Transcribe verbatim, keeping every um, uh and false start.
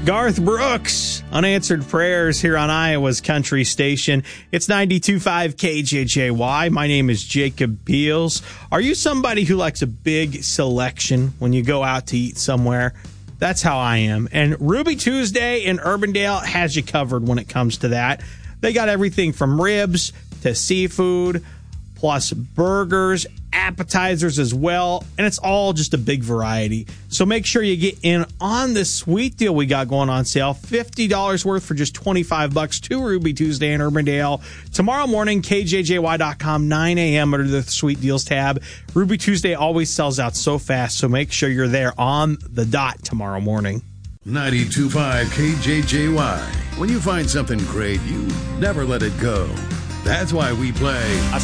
Garth Brooks, Unanswered Prayers here on Iowa's Country Station. It's ninety-two point five K J J Y. My name is Jacob Beals. Are you somebody who likes a big selection when you go out to eat somewhere? That's how I am. And Ruby Tuesday in Urbandale has you covered when it comes to that. They got everything from ribs to seafood, plus burgers, appetizers as well, and it's all just a big variety. So make sure you get in on this sweet deal we got going on sale. fifty dollars worth for just twenty-five bucks to Ruby Tuesday in Urbandale. Tomorrow morning, K J J Y dot com, nine a.m. under the Sweet Deals tab. Ruby Tuesday always sells out so fast, so make sure you're there on the dot tomorrow morning. ninety-two point five K J J Y. When you find something great, you never let it go. That's why we play